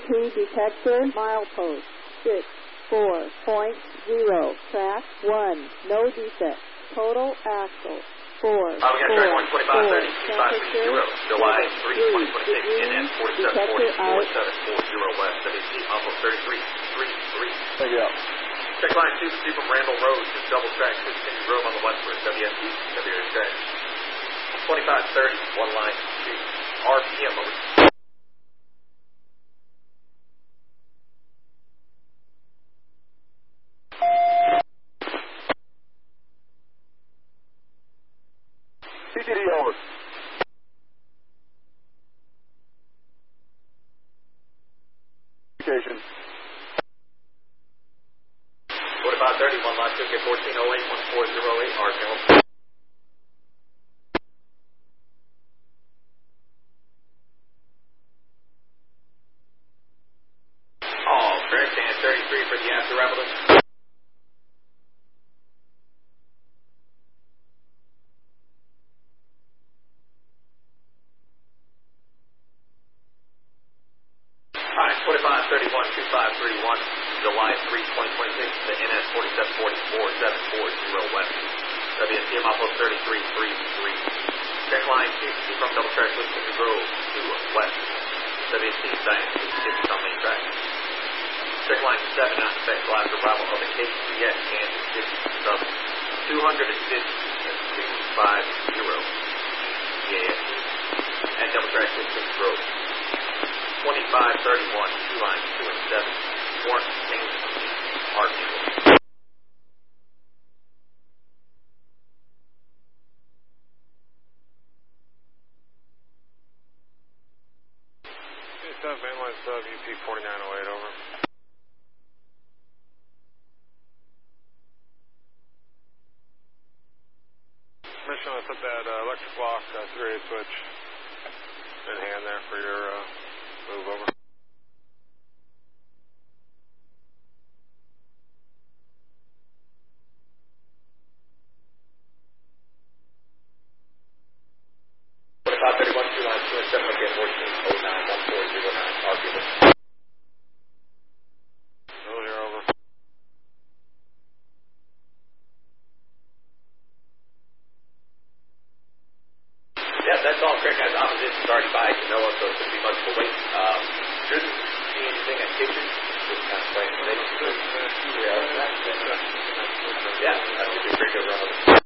detector, milepost 64.0, track 1, no defect, total axle 4, we got track 1, 25, 30, 25, 30, July 3, 2026, NN 4740, 4740 West, WC, almost 33, 3, 3. Thank you. Check line 2 from Randall Road, just double track 6 Grove on the westward, WST, WSJ. 2530, one line 2, RPM, over. CTD over. Communication. 4530, one line 2, get 1408, 1408, RPM. All correct, and 33 for the after ambulance. Alright, 2531, 2531, July 3, 2026, the NS 4740, 4740 West. WSTM outpost 3333. Check line 2 from double track with Cindy Grove to West. WST Science 260 on main track. Check line 7 on effect flies arrival of the KCS Kansas City sub 250 and 650 EAST. And double track with Cindy Grove. 2531, 2 lines 2 and 7, Warren Kansas City, RPM. Mainline sub UP 4908, over. Mission, I put that electric block 3-8 switch in hand there for your move, over. Yeah, that's all correct, guys. Opposition's already by Canelo, so it shouldn't be much of a wait. Shouldn't see anything at kitchen. Just kind of playing. Yeah, that should be a pretty good run.